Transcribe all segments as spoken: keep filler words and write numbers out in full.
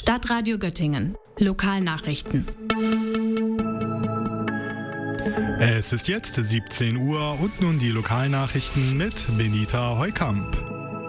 Stadtradio Göttingen. Lokalnachrichten. Es ist jetzt siebzehn Uhr und nun die Lokalnachrichten mit Benita Heukamp.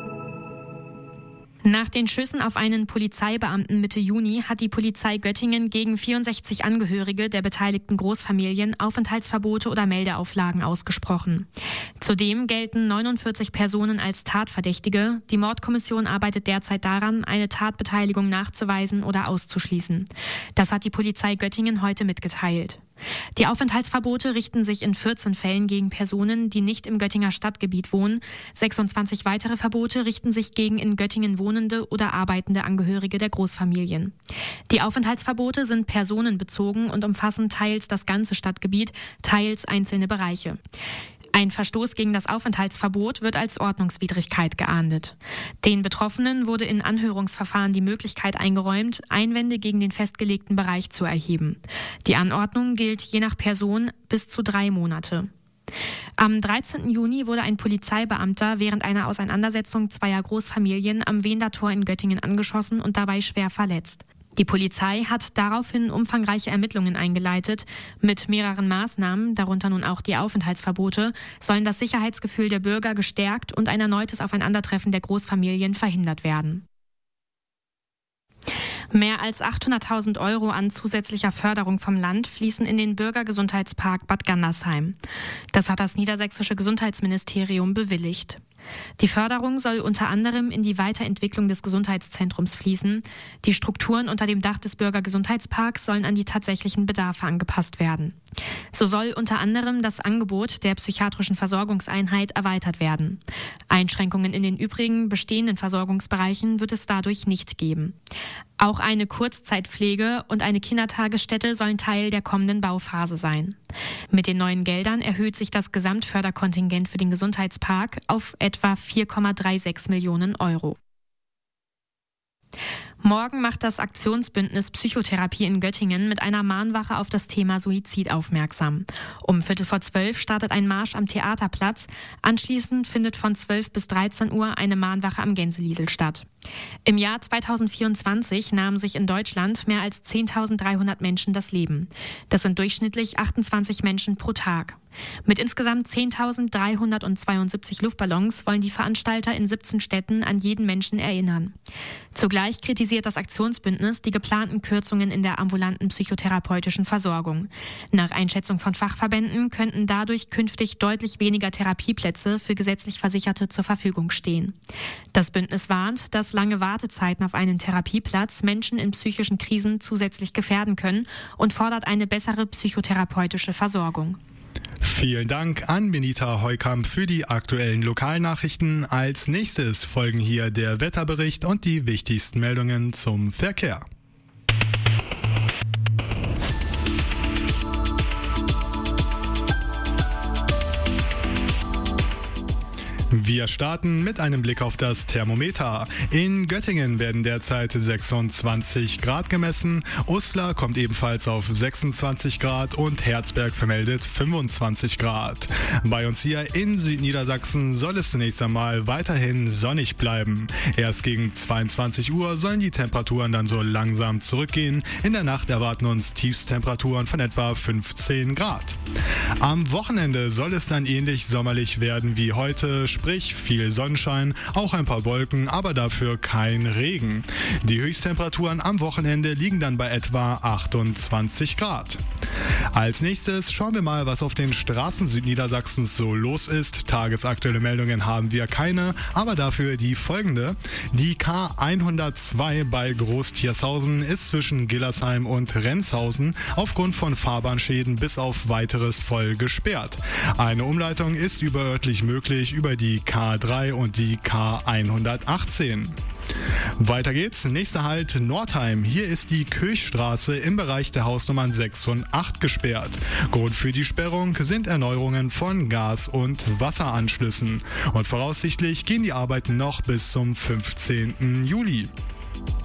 Nach den Schüssen auf einen Polizeibeamten Mitte Juni hat die Polizei Göttingen gegen vierundsechzig Angehörige der beteiligten Großfamilien Aufenthaltsverbote oder Meldeauflagen ausgesprochen. Zudem gelten neunundvierzig Personen als Tatverdächtige. Die Mordkommission arbeitet derzeit daran, eine Tatbeteiligung nachzuweisen oder auszuschließen. Das hat die Polizei Göttingen heute mitgeteilt. Die Aufenthaltsverbote richten sich in vierzehn Fällen gegen Personen, die nicht im Göttinger Stadtgebiet wohnen. sechsundzwanzig weitere Verbote richten sich gegen in Göttingen wohnende oder arbeitende Angehörige der Großfamilien. Die Aufenthaltsverbote sind personenbezogen und umfassen teils das ganze Stadtgebiet, teils einzelne Bereiche. Ein Verstoß gegen das Aufenthaltsverbot wird als Ordnungswidrigkeit geahndet. Den Betroffenen wurde in Anhörungsverfahren die Möglichkeit eingeräumt, Einwände gegen den festgelegten Bereich zu erheben. Die Anordnung gilt je nach Person bis zu drei Monate. Am dreizehnten Juni wurde ein Polizeibeamter während einer Auseinandersetzung zweier Großfamilien am Wendertor in Göttingen angeschossen und dabei schwer verletzt. Die Polizei hat daraufhin umfangreiche Ermittlungen eingeleitet. Mit mehreren Maßnahmen, darunter nun auch die Aufenthaltsverbote, sollen das Sicherheitsgefühl der Bürger gestärkt und ein erneutes Aufeinandertreffen der Großfamilien verhindert werden. Mehr als achthunderttausend Euro an zusätzlicher Förderung vom Land fließen in den Bürgergesundheitspark Bad Gandersheim. Das hat das niedersächsische Gesundheitsministerium bewilligt. Die Förderung soll unter anderem in die Weiterentwicklung des Gesundheitszentrums fließen. Die Strukturen unter dem Dach des Bürgergesundheitsparks sollen an die tatsächlichen Bedarfe angepasst werden. So soll unter anderem das Angebot der psychiatrischen Versorgungseinheit erweitert werden. Einschränkungen in den übrigen bestehenden Versorgungsbereichen wird es dadurch nicht geben. Auch eine Kurzzeitpflege und eine Kindertagesstätte sollen Teil der kommenden Bauphase sein. Mit den neuen Geldern erhöht sich das Gesamtförderkontingent für den Gesundheitspark auf etwa vier Komma sechsunddreißig Millionen Euro. Morgen macht das Aktionsbündnis Psychotherapie in Göttingen mit einer Mahnwache auf das Thema Suizid aufmerksam. Um Viertel vor zwölf startet ein Marsch am Theaterplatz. Anschließend findet von zwölf bis dreizehn Uhr eine Mahnwache am Gänseliesel statt. Im Jahr zweitausendvierundzwanzig nahmen sich in Deutschland mehr als zehntausenddreihundert Menschen das Leben. Das sind durchschnittlich achtundzwanzig Menschen pro Tag. Mit insgesamt zehntausenddreihundertzweiundsiebzig Luftballons wollen die Veranstalter in siebzehn Städten an jeden Menschen erinnern. Zugleich kritisiert das Aktionsbündnis die geplanten Kürzungen in der ambulanten psychotherapeutischen Versorgung. Nach Einschätzung von Fachverbänden könnten dadurch künftig deutlich weniger Therapieplätze für gesetzlich Versicherte zur Verfügung stehen. Das Bündnis warnt, dass lange Wartezeiten auf einen Therapieplatz Menschen in psychischen Krisen zusätzlich gefährden können und fordert eine bessere psychotherapeutische Versorgung. Vielen Dank an Benita Heukamp für die aktuellen Lokalnachrichten. Als nächstes folgen hier der Wetterbericht und die wichtigsten Meldungen zum Verkehr. Wir starten mit einem Blick auf das Thermometer. In Göttingen werden derzeit sechsundzwanzig Grad gemessen, Uslar kommt ebenfalls auf sechsundzwanzig Grad und Herzberg vermeldet fünfundzwanzig Grad. Bei uns hier in Südniedersachsen soll es zunächst einmal weiterhin sonnig bleiben. Erst gegen zweiundzwanzig Uhr sollen die Temperaturen dann so langsam zurückgehen. In der Nacht erwarten uns Tiefstemperaturen von etwa fünfzehn Grad. Am Wochenende soll es dann ähnlich sommerlich werden wie heute, sprich viel Sonnenschein, auch ein paar Wolken, aber dafür kein Regen. Die Höchsttemperaturen am Wochenende liegen dann bei etwa achtundzwanzig Grad. Als nächstes schauen wir mal, was auf den Straßen Südniedersachsens so los ist. Tagesaktuelle Meldungen haben wir keine, aber dafür die folgende. Die K hundertzwei bei Groß-Thiershausen ist zwischen Gillersheim und Renshausen aufgrund von Fahrbahnschäden bis auf weiteres voll gesperrt. Eine Umleitung ist überörtlich möglich über die K drei und die K hundertachtzehn. Weiter geht's. Nächster Halt Nordheim. Hier ist die Kirchstraße im Bereich der Hausnummern sechs und acht gesperrt. Grund für die Sperrung sind Erneuerungen von Gas- und Wasseranschlüssen. Und voraussichtlich gehen die Arbeiten noch bis zum fünfzehnten Juli.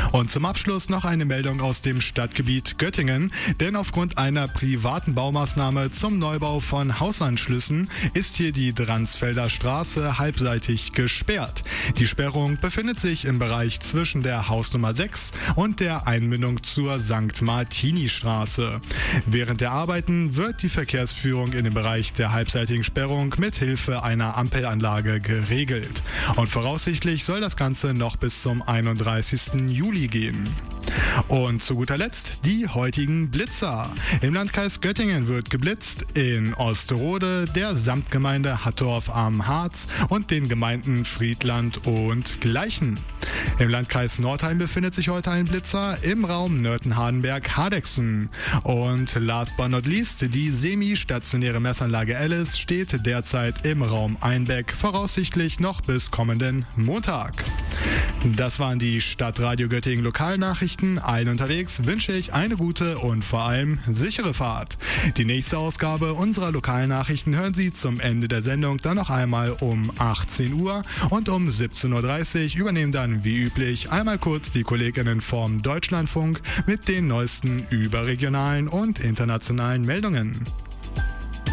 Und zum Abschluss noch eine Meldung aus dem Stadtgebiet Göttingen, denn aufgrund einer privaten Baumaßnahme zum Neubau von Hausanschlüssen ist hier die Dransfelder Straße halbseitig gesperrt. Die Sperrung befindet sich im Bereich zwischen der Hausnummer sechs und der Einmündung zur Sankt Martini-Straße. Während der Arbeiten wird die Verkehrsführung in dem Bereich der halbseitigen Sperrung mit Hilfe einer Ampelanlage geregelt. Und voraussichtlich soll das Ganze noch bis zum einunddreißigsten Juli gehen. Und zu guter Letzt die heutigen Blitzer. Im Landkreis Göttingen wird geblitzt in Osterode, der Samtgemeinde Hattorf am Harz und den Gemeinden Friedland und Gleichen. Im Landkreis Nordheim befindet sich heute ein Blitzer im Raum Nörten-Hardenberg-Hardegsen. Und last but not least, die semi-stationäre Messanlage Alice steht derzeit im Raum Einbeck, voraussichtlich noch bis kommenden Montag. Das waren die Stadtradio Göttingen Lokalnachrichten. Allen unterwegs wünsche ich eine gute und vor allem sichere Fahrt. Die nächste Ausgabe unserer Lokalnachrichten hören Sie zum Ende der Sendung dann noch einmal um achtzehn Uhr und um siebzehn Uhr dreißig übernehmen dann wie üblich einmal kurz die Kolleginnen vom Deutschlandfunk mit den neuesten überregionalen und internationalen Meldungen.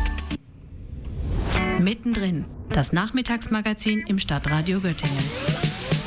Mittendrin, das Nachmittagsmagazin im Stadtradio Göttingen.